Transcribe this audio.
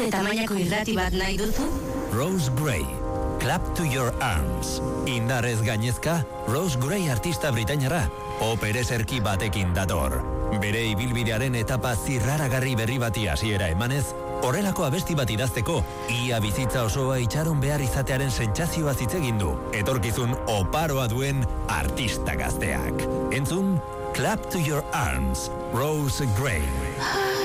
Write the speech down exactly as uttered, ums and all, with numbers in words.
Zure tamainako irrati bat nahi duzu? Rose Gray, Clap to Your Arms. Indarrez gainezka, Rose Gray artista britainara, opereserki batekin dator. Bere ibilbidearen etapa zirraragarri berri bati hasiera emanez, horrelako abesti bat idazteko, ia bizitza osoa itxaron behar izatearen sentsazioa zitzegin du, etorkizun oparoa duen artista gazteak. Entzun, Clap to Your Arms, Rose Gray.